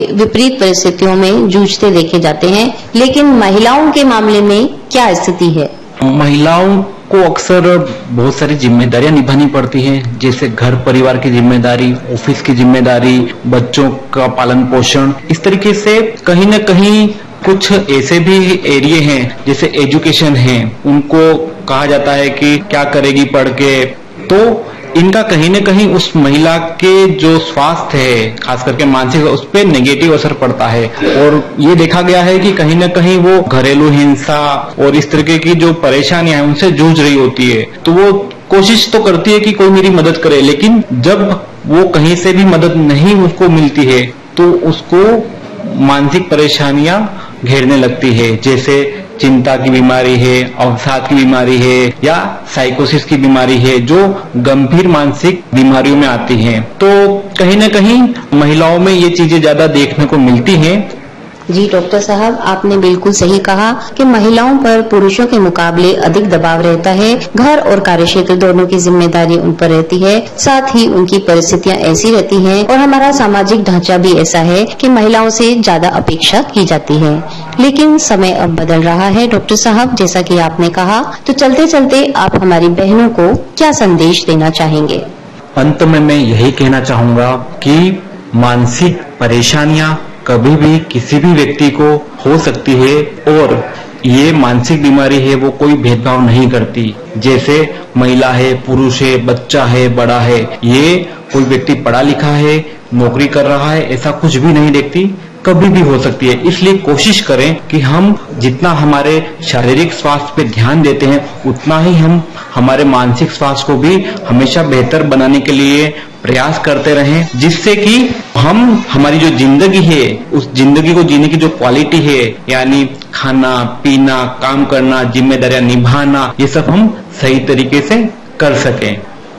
विपरीत परिस्थितियों में जूझते देखे जाते हैं, लेकिन महिलाओं के मामले में क्या स्थिति है? महिलाओं को अक्सर बहुत सारी जिम्मेदारियां निभानी पड़ती हैं, जैसे घर परिवार की जिम्मेदारी, ऑफिस की जिम्मेदारी, बच्चों का पालन पोषण। इस तरीके से कहीं न कहीं कुछ ऐसे भी एरिया हैं जैसे एजुकेशन है, उनको कहा जाता है कि क्या करेगी पढ़ के, तो इनका कहीं न कहीं उस महिला के जो स्वास्थ्य है, खास करके मानसिक, उस पर नेगेटिव असर पड़ता है। और ये देखा गया है कि कहीं न कहीं वो घरेलू हिंसा और इस तरीके की जो परेशानियां हैं उनसे जूझ रही होती है, तो वो कोशिश तो करती है कि कोई मेरी मदद करे, लेकिन जब वो कहीं से भी मदद नहीं उसको मिलती है तो उसको मानसिक परेशानियां घेरने लगती है, जैसे चिंता की बीमारी है, अवसाद की बीमारी है या साइकोसिस की बीमारी है, जो गंभीर मानसिक बीमारियों में आती हैं। तो कहीं न कहीं महिलाओं में ये चीजें ज्यादा देखने को मिलती हैं। जी डॉक्टर साहब, आपने बिल्कुल सही कहा कि महिलाओं पर पुरुषों के मुकाबले अधिक दबाव रहता है। घर और कार्यक्षेत्र दोनों की जिम्मेदारी उन पर रहती है, साथ ही उनकी परिस्थितियां ऐसी रहती हैं और हमारा सामाजिक ढांचा भी ऐसा है कि महिलाओं से ज्यादा अपेक्षा की जाती है। लेकिन समय अब बदल रहा है डॉक्टर साहब, जैसा कि आपने कहा, तो चलते चलते आप हमारी बहनों को क्या संदेश देना चाहेंगे? अंत में मैं यही कहना चाहूंगा कि मानसिक परेशानियां कभी भी किसी भी व्यक्ति को हो सकती है और ये मानसिक बीमारी है वो कोई भेदभाव नहीं करती, जैसे महिला है, पुरुष है, बच्चा है, बड़ा है, ये कोई व्यक्ति पढ़ा लिखा है, नौकरी कर रहा है, ऐसा कुछ भी नहीं देखती, कभी भी हो सकती है। इसलिए कोशिश करें कि हम जितना हमारे शारीरिक स्वास्थ्य पे ध्यान देते हैं उतना ही हम हमारे मानसिक स्वास्थ्य को भी हमेशा बेहतर बनाने के लिए प्रयास करते रहें, जिससे कि हम हमारी जो जिंदगी है उस जिंदगी को जीने की जो क्वालिटी है, यानी खाना पीना, काम करना, जिम्मेदारियां निभाना, ये सब हम सही तरीके से कर सकें।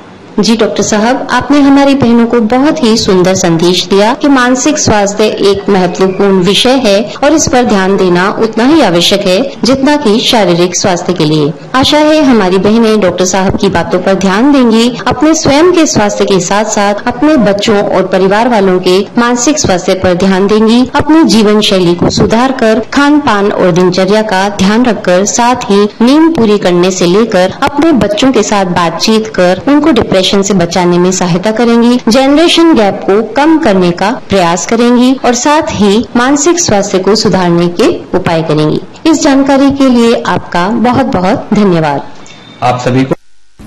जी डॉक्टर साहब, आपने हमारी बहनों को बहुत ही सुंदर संदेश दिया कि मानसिक स्वास्थ्य एक महत्वपूर्ण विषय है और इस पर ध्यान देना उतना ही आवश्यक है जितना कि शारीरिक स्वास्थ्य के लिए। आशा है हमारी बहनें डॉक्टर साहब की बातों पर ध्यान देंगी, अपने स्वयं के स्वास्थ्य के साथ साथ अपने बच्चों और परिवार वालों के मानसिक स्वास्थ्य पर ध्यान देंगी, अपनी जीवन शैली को सुधार कर, खान पान और दिनचर्या का ध्यान रखकर, साथ ही नींद पूरी करने से लेकर अपने बच्चों के साथ बातचीत कर उनको डिप्रेशन से बचाने में सहायता करेंगी, जनरेशन गैप को कम करने का प्रयास करेंगी और साथ ही मानसिक स्वास्थ्य को सुधारने के उपाय करेंगी। इस जानकारी के लिए आपका बहुत बहुत धन्यवाद। आप सभी को।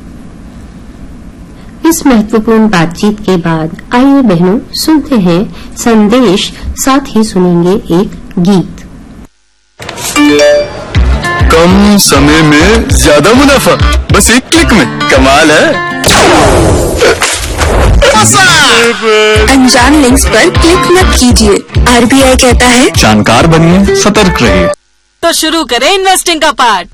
इस महत्वपूर्ण बातचीत के बाद आइए बहनों सुनते हैं संदेश, साथ ही सुनेंगे एक गीत। कम समय में ज्यादा मुनाफा, बस एक क्लिक में, कमाल है। अनजान लिंक्स पर क्लिक मत कीजिए, RBI कहता है जानकार बनिए, सतर्क रहिए। तो शुरू करें इन्वेस्टिंग का पार्ट।